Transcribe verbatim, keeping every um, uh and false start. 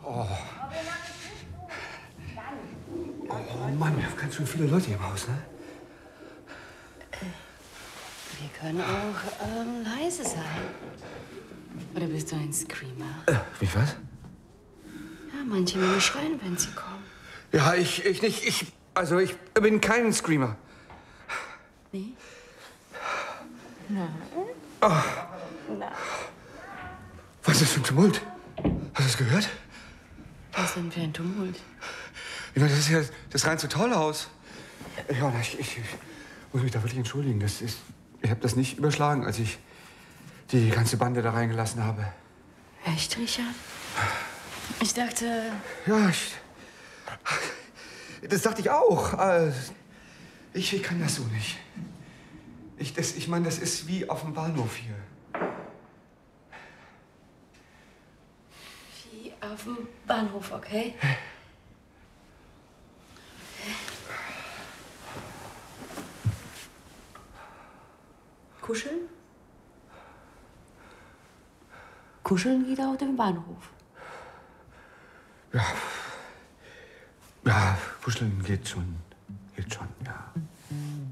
Oh. Oh Mann, wir haben ganz schön viele Leute hier im Haus, ne? Wir können auch ähm, leise sein. Oder bist du ein Screamer? Äh, wie was? Ja, manche Männer schreien, wenn sie kommen. Ja, ich, ich nicht. Ich, also ich bin kein Screamer. Nee? Nein. Oh. Nein. Was ist das für ein Tumult? Hast du das gehört? Was denn für ein Tumult? Ich meine, das ist ja das reinste Tollhaus. Ja, ich, ich, ich muss mich da wirklich entschuldigen. Das ist, ich habe das nicht überschlagen, als ich die ganze Bande da reingelassen habe. Echt, Richard? Ich dachte... Ja, ich... Das dachte ich auch. Äh, Ich, ich kann das so nicht. Ich, das, ich meine, das ist wie auf dem Bahnhof hier. Wie auf dem Bahnhof, okay? Kuscheln? Kuscheln geht auf dem Bahnhof. Ja. Ja, kuscheln geht schon.